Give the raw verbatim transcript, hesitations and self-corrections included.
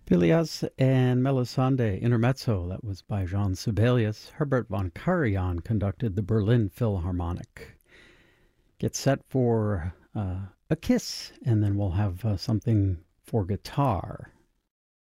Phileas and Melisande Intermezzo, that was by Jean Sibelius. Herbert von Karajan conducted the Berlin Philharmonic. Get set for uh, a kiss, and then we'll have uh, something for guitar.